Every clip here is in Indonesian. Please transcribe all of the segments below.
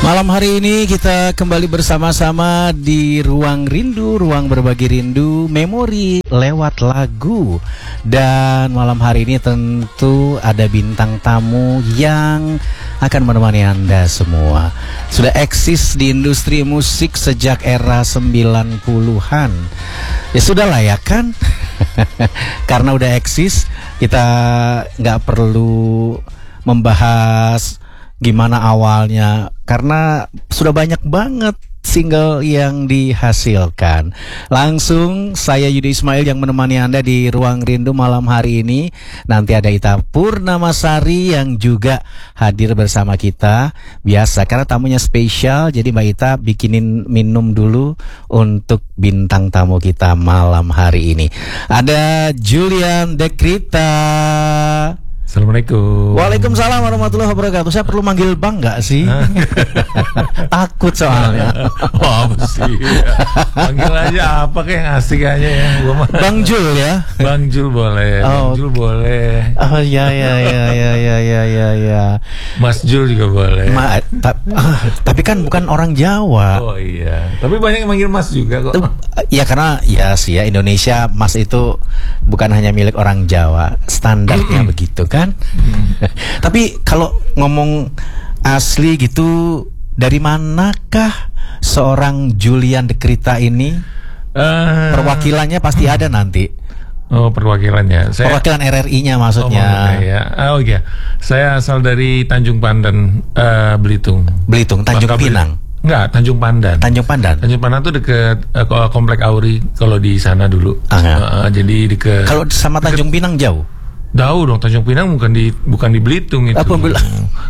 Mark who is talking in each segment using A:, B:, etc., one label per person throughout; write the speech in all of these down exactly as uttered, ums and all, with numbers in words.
A: Malam hari ini kita kembali bersama-sama di Ruang Rindu, Ruang Berbagi Rindu, Memori lewat lagu. Dan malam hari ini tentu ada bintang tamu yang akan menemani Anda semua. Sudah eksis di industri musik sejak era sembilan puluhan. Ya sudah lah ya kan? Karena udah eksis, kita nggak perlu membahas gimana awalnya, karena sudah banyak banget single yang dihasilkan. Langsung saya Yudi Ismail yang menemani Anda di Ruang Rindu malam hari ini. Nanti ada Ita Purnamasari yang juga hadir bersama kita. Biasa, karena tamunya spesial, jadi Mbak Ita bikinin minum dulu untuk bintang tamu kita malam hari ini. Ada Julian Dekrita.
B: Assalamualaikum.
A: Waalaikumsalam warahmatullahi wabarakatuh. Saya perlu manggil Bang nggak sih? Takut soalnya.
B: Wah, apa sih? Panggil aja apa kayak yang asik aja ya.
A: Bang Jul ya.
B: Bang Jul boleh.
A: Oh.
B: Bang Jul boleh.
A: Oh ya ya ya ya ya ya ya ya.
B: Mas Jul juga boleh.
A: Ma, ta ah, tapi kan bukan orang Jawa.
B: Oh iya. Tapi banyak yang manggil Mas juga kok.
A: Ya karena ya sih ya, Indonesia Mas itu bukan hanya milik orang Jawa. Standarnya begitu kan. Hmm. Tapi kalau ngomong asli gitu, dari manakah seorang Julian Dekrita ini? Uh, Perwakilannya pasti ada nanti.
B: Oh, perwakilannya. Saya,
A: Perwakilan R R I-nya maksudnya.
B: Oh, ya. Oh iya. Saya asal dari Tanjung Pandan, uh, Belitung.
A: Belitung, Tanjung Bangka Pinang.
B: Belitung. Enggak, Tanjung Pandan.
A: Tanjung Pandan.
B: Tanjung Pandan tuh deket uh, Komplek Auri kalau di sana dulu.
A: Uh,
B: uh, jadi deket.
A: Kalau sama Tanjung deket, Pinang jauh.
B: Jauh dong, Tanjung Pinang bukan di bukan di Belitung itu.
A: Apa bilang?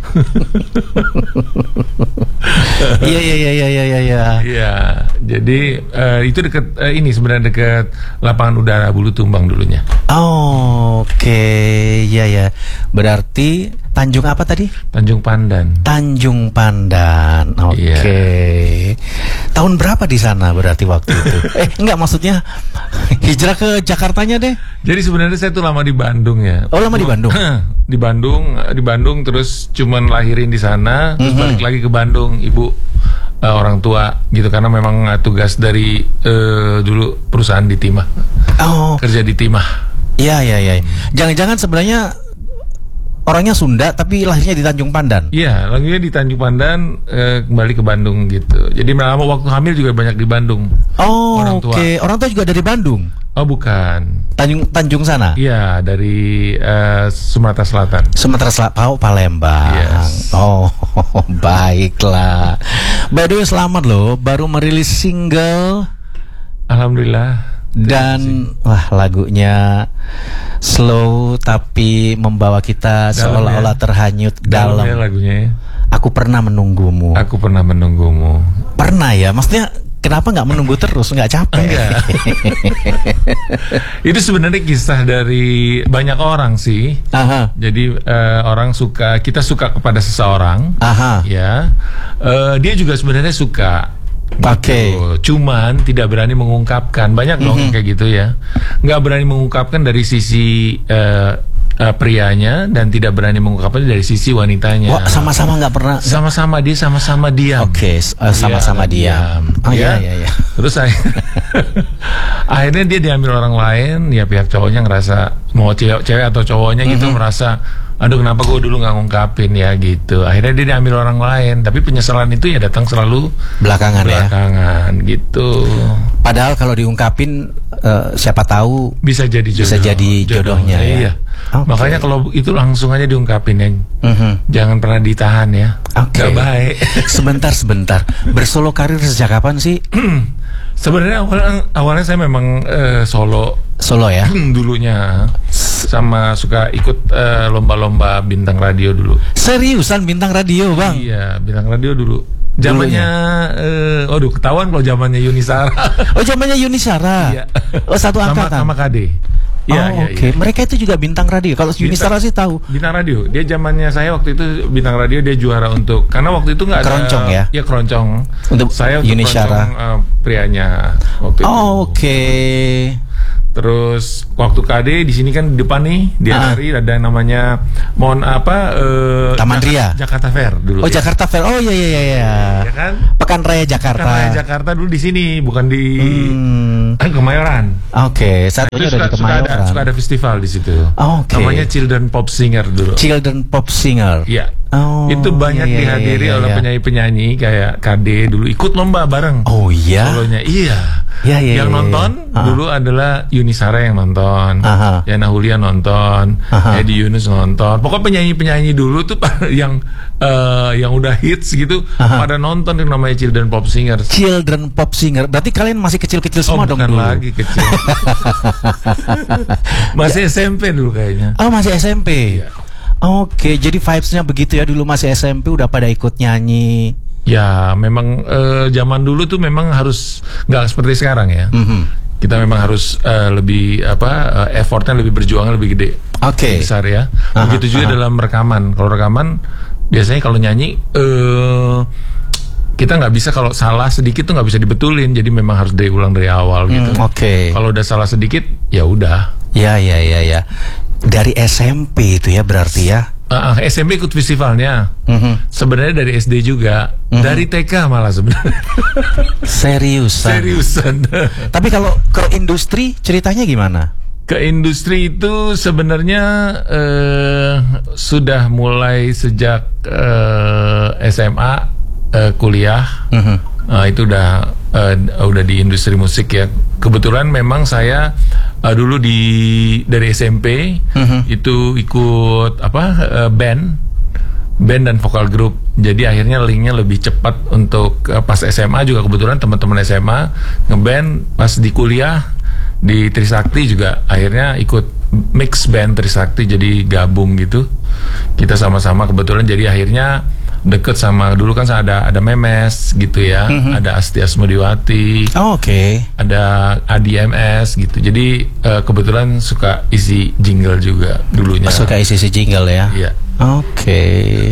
A: Iya iya iya iya iya iya.
B: Iya, jadi uh, itu dekat uh, ini sebenarnya dekat lapangan udara Bulutumbang dulunya.
A: Oh, oke, okay. Ya ya. Berarti Tanjung apa tadi?
B: Tanjung Pandan.
A: Tanjung Pandan. Oke. Okay. Yeah. Tahun berapa di sana berarti waktu itu? eh, enggak, maksudnya hijrah ke Jakartanya deh.
B: Jadi sebenarnya saya tuh lama di Bandung ya.
A: Oh, lama di Bandung.
B: Di Bandung, di Bandung terus cuman lahirin di sana, terus mm-hmm. balik lagi ke Bandung, ibu uh, orang tua gitu, karena memang uh, tugas dari uh, dulu perusahaan di Timah.
A: Oh.
B: Kerja di Timah.
A: Iya iya iya. Jangan-jangan sebenarnya orangnya Sunda tapi lahirnya di Tanjung Pandan.
B: Iya, lahirnya di Tanjung Pandan, eh, kembali ke Bandung gitu. Jadi lama waktu hamil juga banyak di Bandung.
A: Oh, oke. Okay. Orang tua juga dari Bandung?
B: Oh, bukan.
A: Tanjung Tanjung sana?
B: Iya, dari uh, Sumatera Selatan.
A: Sumatera Selatan, oh Palembang. Yes. Oh, baiklah. By the way, selamat loh, baru merilis single.
B: Alhamdulillah.
A: Dan wah, lagunya slow tapi membawa kita seolah-olah terhanyut dalam,
B: dalam ya lagunya ya.
A: Aku pernah menunggumu.
B: Aku pernah menunggumu.
A: Pernah ya, maksudnya kenapa nggak menunggu terus, nggak capek?
B: Enggak. Itu sebenarnya kisah dari banyak orang sih.
A: Aha.
B: Jadi uh, orang suka, kita suka kepada seseorang.
A: Aha.
B: Ya, uh, dia juga sebenarnya suka.
A: Oke.
B: Okay. Cuman tidak berani mengungkapkan. Banyak dong mm-hmm. kayak gitu ya. Nggak berani mengungkapkan dari sisi uh, uh, prianya, dan tidak berani mengungkapkan dari sisi wanitanya.
A: Wah, sama-sama nggak pernah.
B: Sama-sama dia sama-sama diam.
A: Oke, okay. uh, sama-sama ya, diam. diam. Oh
B: ya,
A: iya iya.
B: Terus akhirnya dia diambil orang lain. Ya pihak cowoknya ngerasa, mau cewek-cewek atau cowoknya gitu mm-hmm. merasa, aduh kenapa gue dulu nggak ngungkapin ya gitu. Akhirnya dia diambil orang lain. Tapi penyesalan itu ya datang selalu
A: belakangan,
B: belakangan ya? Gitu.
A: Padahal kalau diungkapin uh, siapa tahu
B: bisa jadi jodoh,
A: bisa jadi jodohnya, jodohnya ya.
B: Iya. Okay. Makanya kalau itu langsung aja diungkapin ya. Mm-hmm. Jangan pernah ditahan ya.
A: Okay.
B: Gak baik.
A: Sebentar sebentar. Bersolo karir sejak kapan sih?
B: Sebenarnya awalnya, awalnya saya memang uh, solo.
A: Solo ya?
B: Dulunya. Sama suka ikut uh, lomba-lomba bintang radio dulu.
A: Seriusan bintang radio, Bang?
B: Iya, bintang radio dulu. Zamannya uh, aduh ketahuan kalau zamannya Yunisara.
A: Oh, zamannya Yunisara. Iya. Oh, satu angkatan.
B: Sama K D.
A: Ya, oh, ya, oke. Okay. Ya. Mereka itu juga bintang radio. Kalau Yunisara sih tahu.
B: Bintang radio. Dia zamannya saya waktu itu bintang radio, dia juara untuk, karena waktu itu nggak ada
A: keroncong ya.
B: Ya keroncong.
A: Untuk
B: saya untuk
A: Yunisara.
B: Keroncong, uh, prianya waktu
A: oh,
B: itu.
A: Oke. Okay.
B: Terus waktu K D di sini kan di depan nih di
A: Ah.
B: hari ada yang namanya mohon apa eh,
A: Taman
B: Jak-
A: Ria.
B: Jakarta Fair dulu.
A: Oh
B: ya.
A: Jakarta Fair. Oh iya iya iya. iya.
B: Ya kan?
A: Pekan Raya Jakarta.
B: Karena Jakarta dulu di sini bukan di
A: Hmm.
B: Kemayoran.
A: Oke,
B: Nah,
A: satunya
B: itu
A: udah
B: suka,
A: di
B: suka ada
A: Kemayoran.
B: suka ada festival di situ.
A: Oh, oke.
B: Namanya Children Pop Singer dulu.
A: Children Pop Singer.
B: Iya.
A: Oh,
B: itu banyak
A: iya, iya,
B: dihadiri
A: iya,
B: oleh
A: iya.
B: penyanyi-penyanyi kayak K D dulu ikut lomba bareng.
A: Oh iya.
B: Solonya iya.
A: Iya, iya,
B: yang
A: iya,
B: nonton
A: iya. Ah.
B: dulu adalah Yunisara yang nonton,
A: Aha.
B: Yana Hulia nonton,
A: Aha.
B: Edi Yunus nonton. Pokoknya penyanyi-penyanyi dulu tuh yang eh, yang udah hits gitu
A: Aha.
B: pada nonton yang namanya Children Pop Singer.
A: Children Pop Singer. Berarti kalian masih kecil-kecil
B: Oh,
A: semua dong
B: bukan
A: dulu.
B: lagi kecil. Masih S M P dulu kayaknya.
A: Oh masih S M P.
B: Iya.
A: Oke, jadi vibes-nya begitu ya, dulu masih S M P udah pada ikut nyanyi.
B: Ya, memang eh, zaman dulu tuh memang harus nggak seperti sekarang ya.
A: Mhm.
B: Kita memang harus eh, lebih apa eh, effortnya lebih berjuang lebih gede,
A: Oke.
B: lebih besar ya.
A: Aha,
B: Begitu juga
A: aha.
B: dalam rekaman. Kalau rekaman biasanya kalau nyanyi eh kita nggak bisa kalau salah sedikit tuh nggak bisa dibetulin. Jadi memang harus diulang dari awal gitu.
A: Hmm, Oke.
B: Kalau udah salah sedikit ya udah.
A: Ya ya ya ya. Dari S M P itu ya berarti ya.
B: Ah, ah, S M P ikut festivalnya.
A: Mhm.
B: Sebenarnya dari S D juga, dari T K malah sebenarnya.
A: Seriusan.
B: Seriusan.
A: Tapi kalau ke industri ceritanya gimana?
B: Ke industri itu sebenarnya eh, sudah mulai sejak eh, S M A eh, kuliah.
A: Mhm.
B: Nah, itu udah eh, udah di industri musik ya. Kebetulan memang saya eh, dulu di dari S M P
A: Mhm.
B: itu ikut apa eh, band band dan vokal grup. Jadi akhirnya linknya lebih cepat untuk eh, pas S M A juga kebetulan teman-teman S M A ngeband, pas di kuliah di Trisakti juga akhirnya ikut mix band Trisakti, jadi gabung gitu. Kita sama-sama kebetulan jadi akhirnya deket sama, dulu kan ada ada Memes gitu ya, ada Asti Asmodiwati,
A: Oh, Oke.
B: ada Adi M S gitu. Jadi eh, kebetulan suka isi jingle juga dulunya.
A: Suka isi si jingle ya.
B: Iya.
A: Oke.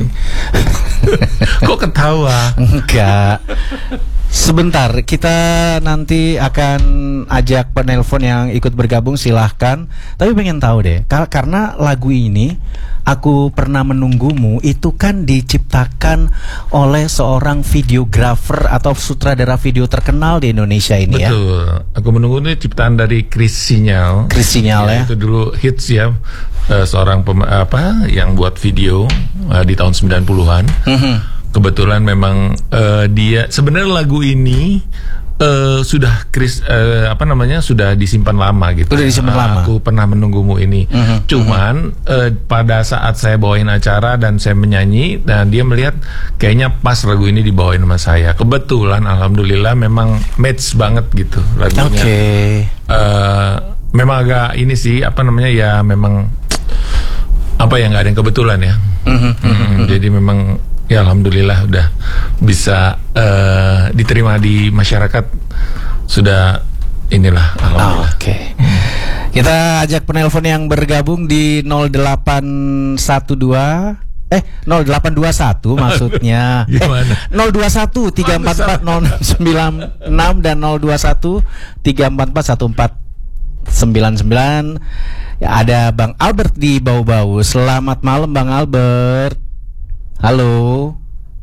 B: Kok ketawa?
A: Enggak. Sebentar, kita nanti akan ajak penelpon yang ikut bergabung, silahkan. Tapi pengen tahu deh, kar- karena lagu ini Aku Pernah Menunggumu itu kan diciptakan oleh seorang videografer atau sutradara video terkenal di Indonesia ini ya.
B: Betul. Aku Menunggu ini ciptaan dari Chris Sinyal.
A: Chris Sinyal ya.
B: Itu dulu hits ya. Eh, seorang pem- apa yang buat video eh, di tahun sembilan puluhan.
A: Mhm.
B: Kebetulan memang eh, dia sebenarnya lagu ini eh, sudah Chris eh, apa namanya sudah disimpan lama gitu.
A: Udah disimpan
B: Ah,
A: lama.
B: Aku Pernah Menunggumu ini.
A: Mhm,
B: Cuman eh, pada saat saya bawain acara dan saya menyanyi, dan dia melihat kayaknya pas lagu ini dibawain sama saya. Kebetulan alhamdulillah memang match banget gitu lagunya.
A: Oke.
B: Eh, memang agak ini sih apa namanya ya memang apa ya nggak ada yang kebetulan ya.
A: Mhm,
B: Mm, Jadi memang ya alhamdulillah udah bisa eh, diterima di masyarakat, sudah inilah alhamdulillah.
A: Oke. Kita ajak penelpon yang bergabung di nol delapan satu dua eh nol delapan dua satu maksudnya.
B: Gimana?
A: Eh, nol dua satu tiga empat empat nol sembilan enam dan nol dua satu tiga empat empat satu empat sembilan sembilan. Ya, ada Bang Albert di Bau-Bau. Selamat malam Bang Albert. Halo.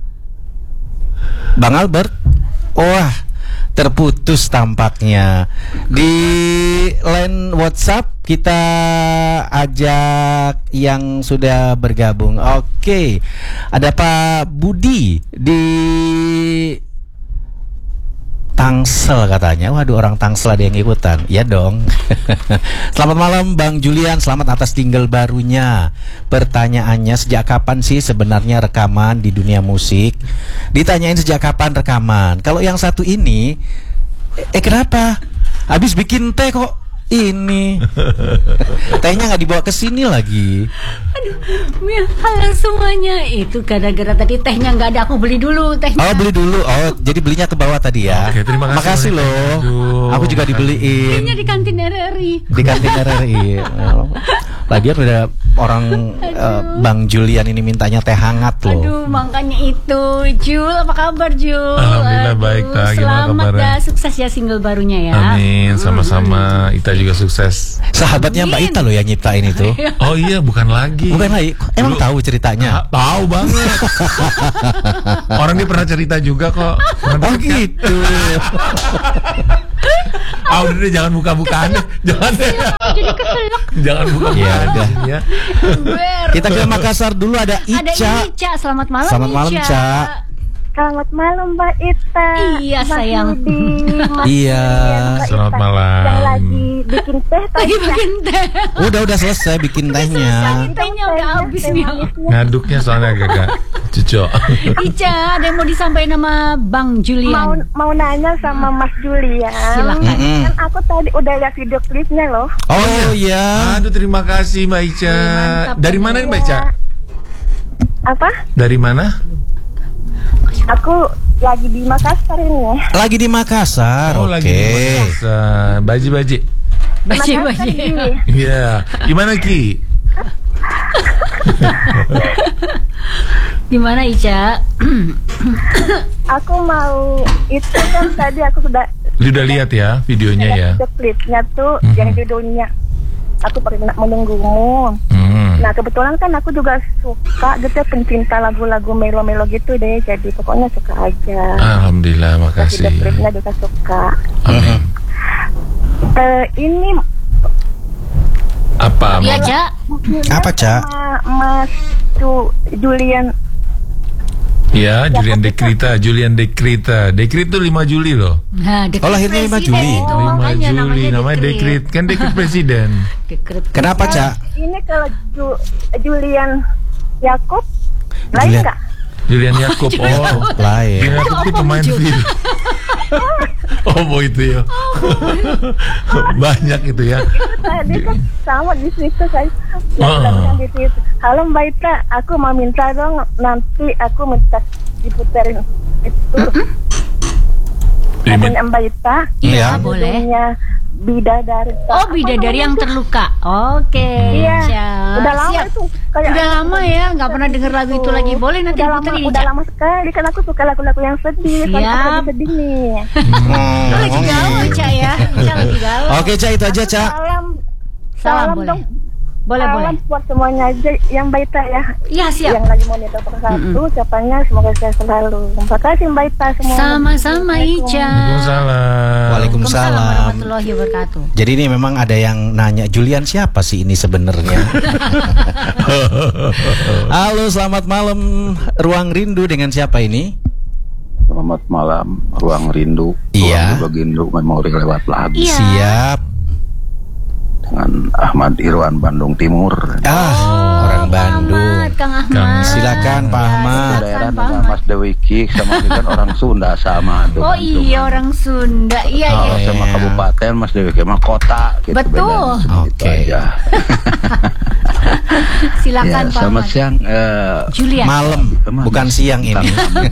A: Bang Albert. Wah, terputus tampaknya. Di line WhatsApp kita ajak yang sudah bergabung. Oke. Ada Pak Budi di Tangsel katanya. Waduh, orang Tangsel ada yang ikutan. Ya dong. Selamat malam Bang Julian, selamat atas single barunya. Pertanyaannya, sejak kapan sih sebenarnya rekaman di dunia musik? Ditanyain sejak kapan rekaman. Kalau yang satu ini eh, eh kenapa? Habis bikin teh kok ini tehnya nggak dibawa ke sini lagi.
C: Aduh, Mia, halo semuanya. Itu gara-gara tadi tehnya nggak ada, aku beli dulu tehnya.
A: Oh beli dulu. Oh jadi belinya ke bawah tadi ya.
B: Oke, terima kasih.
A: Makasih loh.
B: Aduh,
A: Aku juga dibeliin
C: Tehnya di kantin R R I.
A: di kantin R R I. Lagian udah orang eh, Bang Julian ini mintanya teh hangat loh.
C: Aduh, makanya itu. Jul, apa kabar Jul?
B: Alhamdulillah
C: Aduh,
B: baik, Ta. Gimana
C: selamat
B: kabarnya?
C: dah, sukses ya single barunya ya.
B: Amin, sama-sama. Ita juga sukses.
A: Sahabatnya Mbak
C: Amin.
A: Ita loh yang nyiptain itu.
B: Oh iya, bukan lagi.
A: Bukan lagi. Emang
B: Dulu-
A: tahu ceritanya?
B: Ah, tahu banget. Orang dia pernah cerita juga kok. Pernah
A: Oh
B: deket kan?
A: gitu.
B: Ah udah deh, jangan buka-bukaan deh. Jangan deh.
C: Jadi keselak.
B: Jangan buka-bukaan.
A: Ya udah.
B: Ya.
C: Ber.
A: Kita ke Makassar dulu, ada Ica.
C: Ada Ica, selamat malam
A: Selamat malam,
C: Ica.
A: Ca.
D: Selamat malam Mbak Ita.
C: Iya,
D: Mas
C: sayang.
D: Yudi, Mas
A: Iya.
D: Julian, Mbak
B: Selamat
D: Ita.
B: malam.
D: Yang lagi bikin teh tadi
C: Lagi
D: ya.
C: bikin teh.
A: Udah udah selesai bikin tehnya.
C: Tehnya udah habis nih.
B: Ngaduknya soalnya agak cucok.
C: Ica, ada yang mau disampaikan sama Bang
D: Mau
C: Julian?
D: mau nanya sama Mas Julian.
C: Silakan.
A: Mm-mm.
D: Kan aku tadi udah lihat video klipnya loh.
A: Oh iya.
B: Aduh, terima kasih Mbak Ica.
C: Mantap.
B: Dari mana nih Mbak Ica?
D: Apa?
B: Dari mana?
D: Aku lagi di Makassar ini ya.
A: Lagi di Makassar.
B: Oh,
A: Oke.
B: lagi di Makassar. Baji-baji.
C: Baca-baca.
D: Makassar, Ji.
B: Iya. Gimana Ki?
C: Gimana Ica?
D: Aku mau itu kan tadi aku sudah
B: Lu udah lihat ya videonya ya?
D: lihat video klipnya tuh
B: Mhm.
D: yang judulnya Aku Pernah Menunggumu.
B: Hmm.
D: Nah kebetulan kan aku juga suka gitu pencinta lagu-lagu melo-melo gitu deh. Jadi pokoknya suka aja.
B: Alhamdulillah,
D: Video
B: makasih.
D: klipnya juga suka.
B: Amin.
D: Eh, ini
B: Apa?
C: Iya,
B: Mau-
C: Ca.
A: Apa, Ca?
D: sama Mas Ju- Julian.
B: Ya, Julian Dekrita, Julian Dekrita. Dekrit tuh lima Juli loh.
C: Nah, dekret
A: Oh, lahirnya lima
C: presiden
A: Juli.
C: itu,
B: lima
C: makanya
B: Juli namanya Dekrit. Kan Dekrit presiden.
C: Dekret.
A: Kenapa, Ca?
D: Ini kalau Ju- Julian Yakob lain
A: Julian-
D: nggak?
B: Julian Yakob. Oh,
A: Lain.
B: Julian Yakob itu
C: Oh,
B: pemain
C: muncul.
B: film. Oh, mau itu ya. Banyak itu ya.
D: Tadi kan sama di situ saya.
B: Ah.
D: Yang di situ. Halo Mbak Ita, aku mau minta dong nanti aku minta diputerin itu lagunya Mbak Ita.
A: Iya.
C: boleh.
D: Judulnya Bidadari.
C: Oh, bidadari yang terluka. Oke,
D: Iya.
C: Ca.
D: Udah lama
C: Siap.
D: itu. Kayak
C: Udah lama ya, nggak pernah denger lagu itu lagi. Boleh nanti
D: udah lama,
C: diputerin,
D: udah
C: Ca.
D: lama sekali kan aku suka lagu-lagu yang sedih. Soalnya aku
C: Siap.
D: lagi sedih nih.
A: Hmm,
C: Lu lagi galau, Ca ya. Ca lagi galau.
A: Oke, Ca, itu aja, Ca.
D: Salam,
C: Salam, boleh.
D: dong.
C: Boleh,
D: Salam
C: boleh.
D: buat semuanya aja yang Mbak Ita ya.
C: Iya, siap.
D: Yang lagi monitor persatu, ucapannya semoga saya selalu. Terima kasih Mbak Ita semua.
C: Sama-sama, Ica.
B: Waalaikumsalam.
A: Waalaikumsalam.
C: warahmatullahi wabarakatuh.
A: Jadi ini memang ada yang nanya, Julian siapa sih ini sebenarnya? Halo, selamat malam Ruang Rindu, dengan siapa ini?
E: Selamat malam, Ruang Rindu.
A: Iya.
E: Ruang Rindu memori lewat lagu
C: Iya.
A: Siap.
E: dengan Ahmad Irwan Bandung Timur.
A: Ah, orang
C: Kang
A: Bandung.
C: Ahmad, Kang Ahmad.
B: Kang-
A: Silakan Pak Ahmad.
E: Daerah
C: Pak
E: dengan
C: Ahmad.
E: Mas Dewi Ki sama dia kan orang Sunda sama tuh.
C: Oh iya, orang Sunda. Iya,
E: Oh,
C: iya.
E: sama
A: Iya.
E: kabupaten Mas Dewi Ki mah kota gitu.
C: Betul.
E: bedanya. Gitu
A: Oke.
E: aja.
C: Silakan
E: Ya,
C: Pak
E: selamat
C: Ahmad.
E: siang. eh,
C: Julian.
A: Malam, bukan siang ini.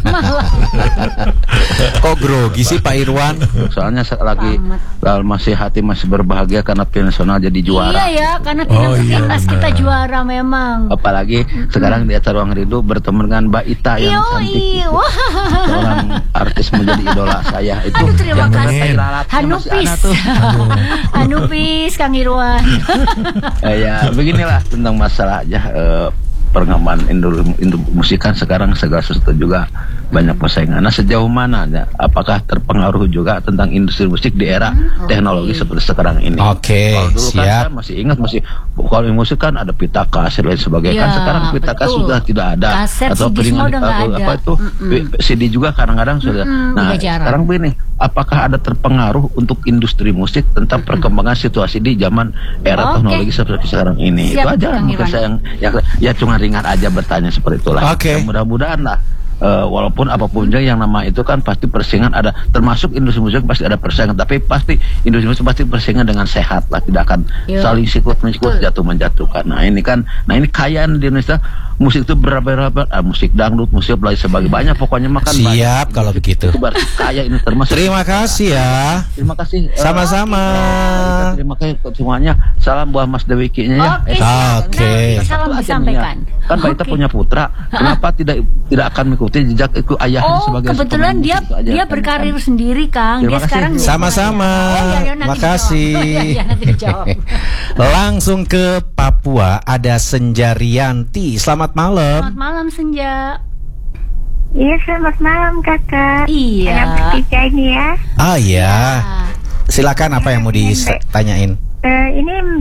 A: Kok grogi sih Pak Irwan?
E: Soalnya saya lagi
C: Ahmad.
E: lalu masih hati masih berbahagia karena tim nasional jadi juara.
C: Iya ya, karena
B: Oh,
C: timnas
B: iya,
C: timnas
B: benar.
C: kita juara memang.
E: Apalagi sekarang di acara Ruang Rindu bertemu dengan Mbak Ita yang cantik
C: Yoi,
E: itu.
C: wah.
E: Seorang artis menjadi idola saya itu.
C: Aduh, terima
E: yang
C: kasih.
E: bener ralatnya masih
C: Hanupis.
E: ada tuh.
C: Hanupis, Kang Irwan.
E: Eh, ya beginilah tentang masalah aja eh, perkembangan industri, industri musik kan sekarang segala sesuatu juga banyak persaingan. Nah sejauh mana ya, apakah terpengaruh juga tentang industri musik di era
C: Hmm, oke.
E: teknologi seperti sekarang ini?
A: Oke,
E: Kalau dulu kan
A: siap.
E: saya masih ingat masih kalau di musik kan ada pita kaset dan sebagainya. Kan
C: Ya,
E: sekarang pita kaset
C: betul.
E: sudah tidak ada.
C: Kaset,
E: atau
C: C D
E: piringan
C: semua udah nggak
E: atau
C: ada.
E: apa itu
C: Mm-mm.
E: C D juga kadang-kadang sudah.
C: Mm-mm,
E: Nah
C: udah jarang.
E: sekarang begini, apakah ada terpengaruh untuk industri musik tentang perkembangan situasi di zaman era
C: Oke.
E: teknologi seperti sekarang ini?
C: Siap,
E: Itu aja
C: Kang
E: mungkin
C: Irwan.
E: saya yang ya, ya cuma ringan aja bertanya seperti itulah.
A: Oke.
E: Ya, mudah-mudahan lah. eh, walaupun apapun juga yang nama itu kan pasti persaingan ada, termasuk industri musik pasti ada persaingan, tapi pasti industri musik pasti persaingan dengan sehat lah, tidak akan
C: Yo.
E: saling sikut mensikut,
C: Betul.
E: jatuh menjatuhkan. Nah ini kan, nah ini kayaan di Indonesia musik itu berapa-berapa, ah, musik dangdut, musik lain sebagainya, banyak pokoknya makan.
A: Siap kalau begitu.
E: Itu berarti kaya ini termasuk.
A: Terima kasih ya.
E: Terima kasih. eh,
A: Sama-sama.
E: Terima kasih untuk semuanya. Salam buat Mas Dewikinya ya.
C: Oke,
E: Eh,
C: siap.
A: Oke.
C: Nanti salam
E: satu aja
C: disampaikan.
E: nih ya. Kan Baita
C: Oke.
E: punya putra, kenapa tidak tidak akan mengikuti jejak itu ayahnya
C: Oh,
E: sebagai
C: kebetulan
E: pemain
C: dia
E: musik itu aja.
C: dia berkarir sendiri, Kang.
E: Terima
C: Dia
E: kasih.
C: sekarang
A: Sama-sama.
C: Oh, iya, iya, nanti
A: Makasih.
C: dijawab. Oh, iya, iya, nanti dijawab.
A: Langsung ke Papua ada Senjarianti. Selamat malam.
C: Selamat malam Senja.
D: Iya, selamat malam kakak.
C: Iya.
D: Yang bertiga ini ya.
A: Ah ya.
C: Ah.
A: Silakan apa yang mau ditanyain?
D: Eh, ini